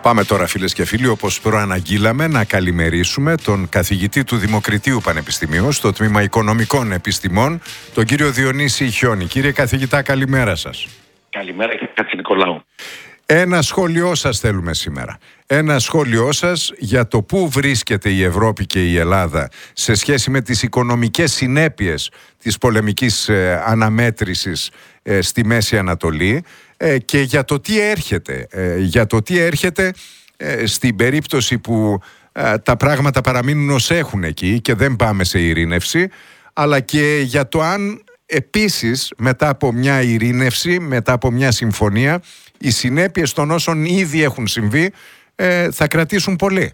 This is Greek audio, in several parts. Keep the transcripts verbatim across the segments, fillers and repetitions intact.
Πάμε τώρα, φίλες και φίλοι, όπως προαναγγείλαμε, να καλημερίσουμε τον καθηγητή του Δημοκριτείου Πανεπιστημίου στο Τμήμα Οικονομικών Επιστημών, τον κύριο Διονύση Χιόνη. Κύριε καθηγητά, καλημέρα σας. Καλημέρα, κύριε Χατζηνικολάου. Ένα σχόλιο σας θέλουμε σήμερα. Ένα σχόλιο σας για το πού βρίσκεται η Ευρώπη και η Ελλάδα σε σχέση με τις οικονομικές συνέπειες της πολεμικής ε, αναμέτρησης ε, στη Μέση Ανατολή ε, και για το τι έρχεται, ε, για το τι έρχεται ε, στην περίπτωση που ε, τα πράγματα παραμείνουν ως έχουν εκεί και δεν πάμε σε ειρήνευση, αλλά και για το αν επίσης μετά από μια ειρήνευση, μετά από μια συμφωνία, οι συνέπειες των όσων ήδη έχουν συμβεί ε, θα κρατήσουν πολύ.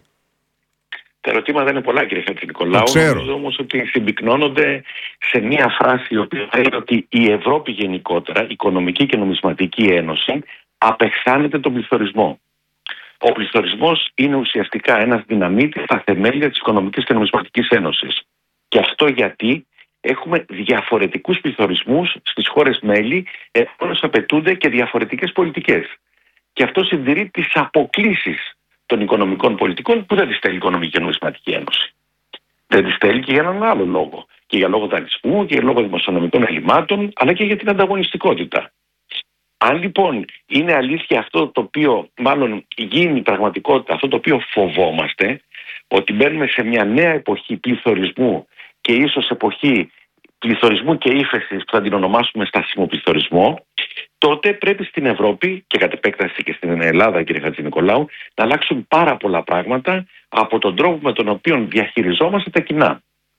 Τα ερωτήματα είναι πολλά, κύριε Χατζηνικολάου. Νομίζω όμως ότι συμπυκνώνονται σε μία φράση η οποία θα είναι ότι η Ευρώπη γενικότερα, η Οικονομική και Νομισματική Ένωση, απεχθάνεται τον πληθωρισμό. Ο πληθωρισμός είναι ουσιαστικά ένας δυναμίτης στα θεμέλια της Οικονομικής και Νομισματικής Ένωσης. Και αυτό γιατί έχουμε διαφορετικούς πληθωρισμούς στις χώρες μέλη, επομένως απαιτούνται και διαφορετικές πολιτικές. Και αυτό συντηρεί τις αποκλίσεις των οικονομικών πολιτικών που δεν τις στέλνει η Οικονομική και Νομισματική Ένωση. Δεν τις στέλνει και για έναν άλλο λόγο. Και για λόγο δανεισμού και για λόγο δημοσιονομικών ελλημάτων, αλλά και για την ανταγωνιστικότητα. Αν λοιπόν είναι αλήθεια αυτό το οποίο, μάλλον γίνει πραγματικότητα, αυτό το οποίο φοβόμαστε, ότι μπαίνουμε σε μια νέα εποχή πληθωρισμού και ίσως εποχή πληθωρισμού και ύφεσης που θα την ονομάσουμε στάσιμο πληθωρισμό, τότε πρέπει στην Ευρώπη και κατ' επέκταση και στην Ελλάδα, κύριε Χατζηνικολάου, να αλλάξουν πάρα πολλά πράγματα από τον τρόπο με τον οποίο διαχειριζόμαστε τα κοινά.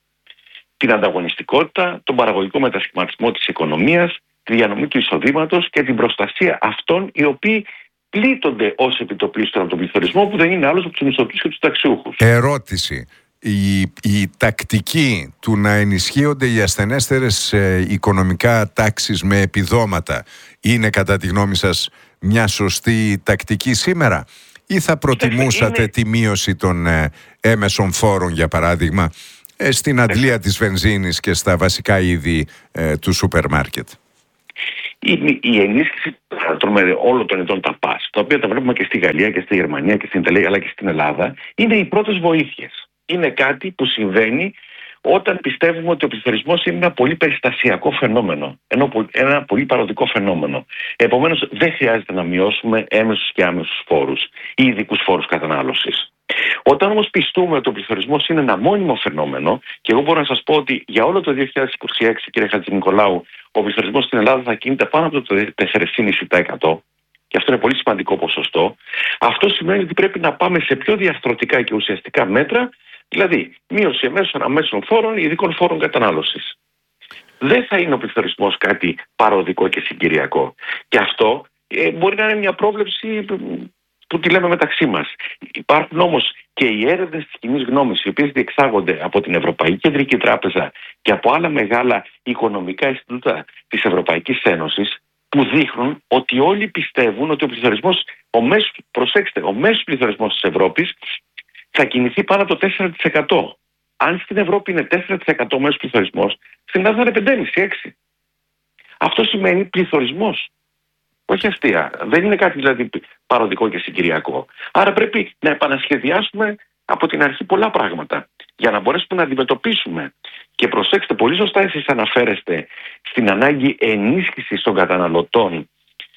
Την ανταγωνιστικότητα, τον παραγωγικό μετασχηματισμό της οικονομίας, τη διανομή του εισοδήματος και την προστασία αυτών οι οποίοι πλήττονται ως επιτοπλίστων από τον πληθωρισμό, που δεν είναι άλλος από τους μισθωτούς και τους ταξιούχους. Ερώτηση. Η, η τακτική του να ενισχύονται οι ασθενέστερες ε, οικονομικά τάξεις με επιδόματα είναι κατά τη γνώμη σας μια σωστή τακτική σήμερα, ή θα προτιμούσατε είναι... τη μείωση των ε, έμεσων φόρων, για παράδειγμα, ε, στην αντλία της βενζίνης και στα βασικά είδη ε, του σούπερ μάρκετ? Η, η ενίσχυση όλων των ειδών τα πας, τα οποία τα βλέπουμε και στη Γαλλία και στη Γερμανία και στην Ιταλία αλλά και στην Ελλάδα, είναι οι πρώτες βοήθειες. Είναι κάτι που συμβαίνει όταν πιστεύουμε ότι ο πληθωρισμός είναι ένα πολύ περιστασιακό φαινόμενο, ένα πολύ παροδικό φαινόμενο. Επομένως, δεν χρειάζεται να μειώσουμε έμεσους και άμεσους φόρους ή ειδικούς φόρους κατανάλωσης. Όταν όμως πιστούμε ότι ο πληθωρισμός είναι ένα μόνιμο φαινόμενο, και εγώ μπορώ να σας πω ότι για όλο το δύο χιλιάδες είκοσι έξι, κύριε Χατζηνικολάου, ο πληθωρισμός στην Ελλάδα θα κινείται πάνω από το τέσσερα κόμμα πέντε τοις εκατό. Και αυτό είναι πολύ σημαντικό ποσοστό. Αυτό σημαίνει ότι πρέπει να πάμε σε πιο διαρθρωτικά και ουσιαστικά μέτρα, δηλαδή μείωση εμέσων αμέσων φόρων, ειδικών φόρων κατανάλωσης. Δεν θα είναι ο πληθωρισμός κάτι παροδικό και συγκυριακό. Και αυτό ε, μπορεί να είναι μια πρόβλεψη που, που τη λέμε μεταξύ μας. Υπάρχουν όμως και οι έρευνες της κοινής γνώμης, οι οποίες διεξάγονται από την Ευρωπαϊκή Κεντρική Τράπεζα και από άλλα μεγάλα οικονομικά Ινστιτούτα της Ευρωπαϊκής Ένωσης, που δείχνουν ότι όλοι πιστεύουν ότι ο πληθωρισμός, ο μέσος, προσέξτε, ο μέσος πληθωρισμός της Ευρώπης θα κινηθεί πάνω από το τέσσερα τοις εκατό. Αν στην Ευρώπη είναι τέσσερα τοις εκατό μέσος πληθωρισμός, στην Ελλάδα είναι πέντε κόμμα πέντε με έξι. Αυτό σημαίνει πληθωρισμός. Όχι αστεία. Δεν είναι κάτι δηλαδή παροδικό και συγκυριακό. Άρα πρέπει να επανασχεδιάσουμε από την αρχή πολλά πράγματα για να μπορέσουμε να αντιμετωπίσουμε. Και προσέξτε, πολύ σωστά εσείς αναφέρεστε στην ανάγκη ενίσχυσης των καταναλωτών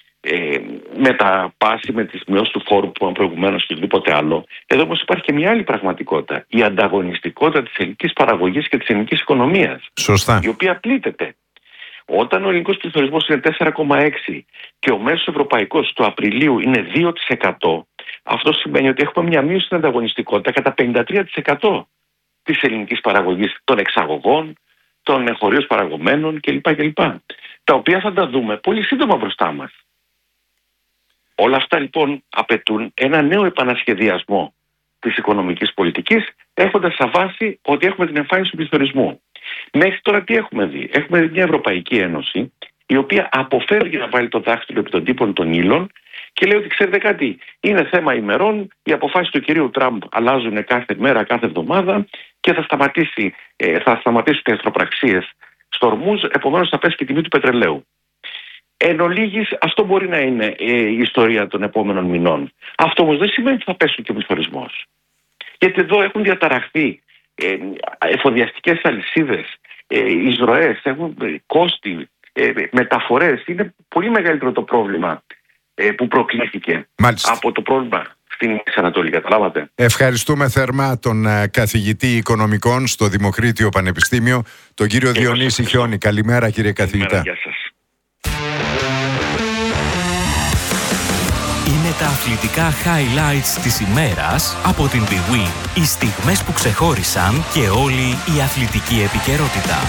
ε, με τα πάση, με τις μειώσεις του φόρου που είπαμε προηγουμένως και οτιδήποτε άλλο. Εδώ όμως υπάρχει και μια άλλη πραγματικότητα. Η ανταγωνιστικότητα της ελληνικής παραγωγής και της ελληνικής οικονομίας. Σωστά. Η οποία πλήττεται. Όταν ο ελληνικός πληθωρισμός είναι τέσσερα κόμμα έξι και ο μέσος ευρωπαϊκός του Απριλίου είναι δύο τοις εκατό, αυτό σημαίνει ότι έχουμε μια μείωση στην ανταγωνιστικότητα κατά πενήντα τρία τοις εκατό της ελληνικής παραγωγής, των εξαγωγών, των εγχωρίως παραγωμένων κλπ. κλπ. Τα οποία θα τα δούμε πολύ σύντομα μπροστά μας. Όλα αυτά λοιπόν απαιτούν ένα νέο επανασχεδιασμό της οικονομικής πολιτικής, έχοντας σαν βάση ότι έχουμε την εμφάνιση του πληθωρισμού. Μέχρι τώρα τι έχουμε δει? Έχουμε δει μια Ευρωπαϊκή Ένωση η οποία αποφεύγει να βάλει το δάχτυλο επί των τύπων των ύλων και λέει ότι ξέρετε κάτι, είναι θέμα ημερών, οι αποφάσεις του κυρίου Τραμπ αλλάζουν κάθε μέρα, κάθε εβδομάδα και θα, σταματήσει, θα σταματήσουν οι εχθροπραξίες στο Ορμούζ, επομένως θα πέσει και η τιμή του πετρελαίου. Εν ολίγης, αυτό μπορεί να είναι ε, η ιστορία των επόμενων μηνών. Αυτό όμως δεν σημαίνει ότι θα πέσουν και ο πληθωρισμός. Γιατί εδώ έχουν διαταραχθεί ε, εφοδιαστικές αλυσίδες, ε, εισρωές, έχουν ε, κόστη, ε, μεταφορές. Είναι πολύ μεγαλύτερο το πρόβλημα ε, που προκλήθηκε Μάλιστα. από το πρόβλημα στην Μέση Ανατολή, καταλάβατε. Ευχαριστούμε θερμά τον uh, καθηγητή οικονομικών στο Δημοκρίτιο Πανεπιστήμιο, τον κύριο Και Διονύση Χιόνι. Καλημέρα, κύριε καθηγητά. Γεια σας. Είναι τα αθλητικά highlights της ημέρας από την bwin. Οι στιγμές που ξεχώρισαν και όλη η αθλητική επικαιρότητα.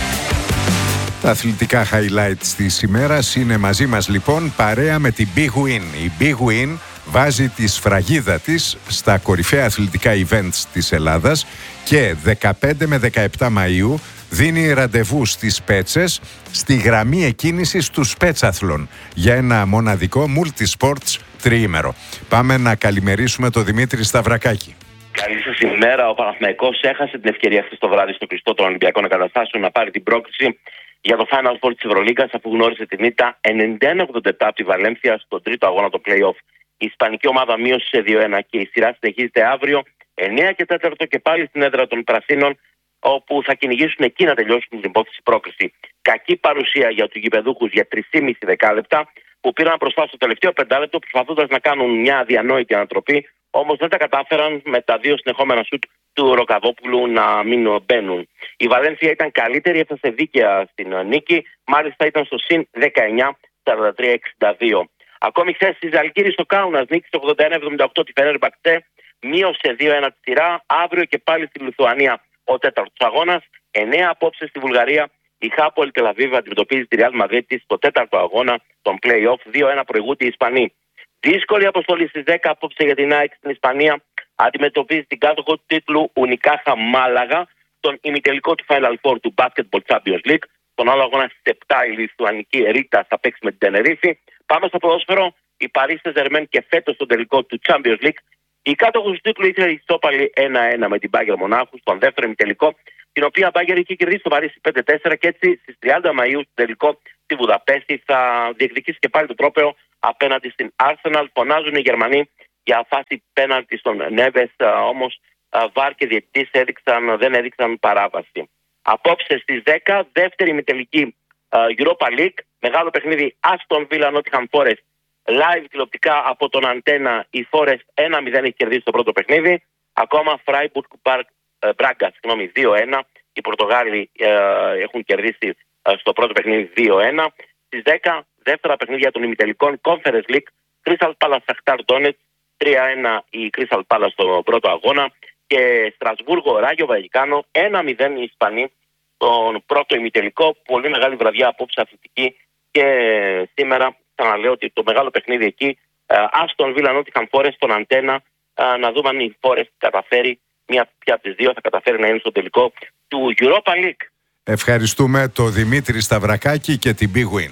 Τα αθλητικά highlights της ημέρας είναι μαζί μας λοιπόν παρέα με την bwin. Η bwin βάζει τη σφραγίδα της στα κορυφαία αθλητικά events της Ελλάδας και δεκαπέντε με δεκαεπτά Μαΐου δίνει ραντεβού στις Πέτσες στη γραμμή εκκίνησης του Σπέτσαθλων για ένα μοναδικό multi-sports τριήμερο. Πάμε να καλημερίσουμε τον Δημήτρη Σταυρακάκη. Καλή σας ημέρα. Ο Παναθηναϊκός έχασε την ευκαιρία χθες το βράδυ στο κλειστό των Ολυμπιακών Εγκαταστάσεων να πάρει την πρόκριση για το Final Four της Ευρωλίγκας, αφού γνώρισε την ήττα ενενήντα ένα ογδόντα επτά από τη Βαλένθια στον τρίτο αγώνα το play-off. Η ισπανική ομάδα μείωσε σε δύο ένα και η σειρά συνεχίζεται αύριο εννέα και τέσσερα και πάλι στην έδρα των Πρασίνων, όπου θα κυνηγήσουν εκεί να τελειώσουν την υπόθεση πρόκριση. Κακή παρουσία για τους γηπεδούχους για τρία και μισό δεκάλεπτα, που πήραν μπροστά στο τελευταίο πεντάλεπτο προσπαθώντας να κάνουν μια αδιανόητη ανατροπή, όμως δεν τα κατάφεραν με τα δύο συνεχόμενα σουτ του Ροκαβόπουλου να μην μπαίνουν. Η Βαλένθια ήταν καλύτερη, έφτασε δίκαια στην νίκη, μάλιστα ήταν στο συν δεκαεννιά σαράντα τρία εξήντα δύο. Ακόμη χθες η Ζαλγκύρη στο Κάουνας νίκησε ογδόντα ένα εβδομήντα οκτώ τη Φενέρμπαχτσε, μείωσε δύο ένα τη σειρά. Αύριο και πάλι στη Λιθουανία ο τέταρτος αγώνας. εννέα απόψε στη Βουλγαρία. Η Χάπολ Τελαβίβ αντιμετωπίζει τη Ρεάλ Μαδρίτη στο τέταρτο αγώνα των play-off. δύο ένα προηγούνται οι Ισπανοί. Δύσκολη αποστολή στις δέκα απόψε για την ΑΕΚ στην Ισπανία. Αντιμετωπίζει την κάτοχο του τίτλου Ουνικάχα Μάλαγα, τον ημιτελικό του Final Four του Basketball Champions League. Τον άλλο αγώνα στις επτά η Λιθουανική Ρίτα θα παίξει με την Τενερίφη. Πάμε στο ποδόσφαιρο. Η Paris Saint-Germain και φέτος στον τελικό του Champions League. Η κάτοχος του τίτλου ήθελε ισόπαλη ένα ένα με την Bayern Μονάχου στον δεύτερο ημιτελικό, την οποία Bayern είχε κερδίσει στο Παρίσι πέντε τέσσερα και έτσι στις τριάντα Μαΐου στο τελικό στη Βουδαπέστη θα διεκδικήσει και πάλι το τρόπαιο απέναντι στην Arsenal. Φωνάζουν οι Γερμανοί για φάση πέναλτι στον Νέβες, όμως βαρ και διαιτητής έδειξαν, δεν έδειξαν παράβαση. Απόψε στις δέκα, δεύτερη ημιτελική Europa League, μεγάλο παιχνίδι Aston Villa Nottingham Forest. Live τηλεοπτικά από τον Αντένα, η Forest ένα μηδέν έχει κερδίσει το πρώτο παιχνίδι. Ακόμα Freiburg Braga, συγγνώμη, δύο ένα. Οι Πορτογάλοι ε, έχουν κερδίσει ε, στο πρώτο παιχνίδι δύο ένα. Στις δέκα, δεύτερα παιχνίδια των ημιτελικών Conference League, Crystal Palace Shakhtar Donetsk, τρία ένα η Crystal Palace στο πρώτο αγώνα. Και Στρασβούργο Ράγιο Βαγικάνο, ένα μηδέν οι Ισπανοί στον πρώτο ημιτελικό. Πολύ μεγάλη βραδιά απόψε αθλητική και σήμερα. Ξαναλέω ότι το μεγάλο παιχνίδι εκεί, Aston Villa Nottingham Forest στον Αντένα, να δούμε αν η Forest καταφέρει, μία πια από τις δύο θα καταφέρει να είναι στο τελικό του Europa League. Ευχαριστούμε τον Δημήτρη Σταυρακάκη και την bwin.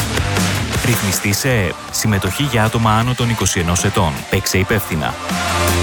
Ρυθμιστή σε συμμετοχή για άτομα άνω των είκοσι ενός ετών. Παίξε υπεύθυνα.